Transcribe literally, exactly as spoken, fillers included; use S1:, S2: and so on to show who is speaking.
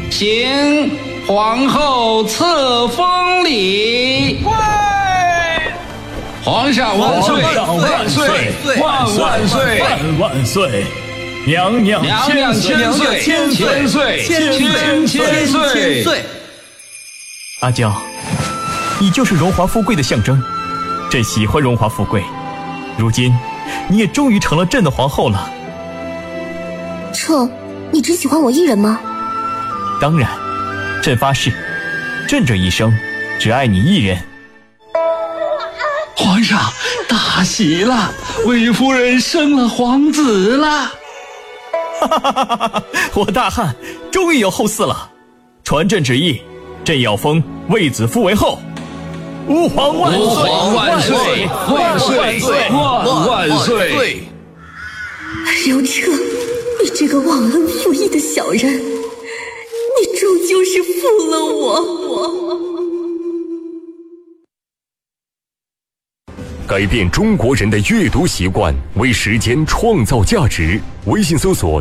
S1: 行皇后册封礼。皇上万岁！万岁！万万岁！
S2: 万万岁！娘娘
S1: 娘娘千岁！千岁！千岁！千千岁！
S2: 阿娇，你就是荣华富贵的象征，朕喜欢荣华富贵。如今，你也终于成了朕的皇后了。
S3: 彻，你只喜欢我一人吗？
S2: 当然，朕发誓，朕这一生只爱你一人。
S1: 皇上，大喜了，魏夫人生了皇子了！
S2: 哈哈哈哈哈！我大汉终于有后嗣了，传朕旨意，朕要封卫子夫为后。吾皇万岁！
S1: 吾皇万岁！万岁！万万岁！
S3: 刘彻，你这个忘恩负义的小人，你终究是负了我。
S4: 改变中国人的阅读习惯，为时间创造价值。微信搜索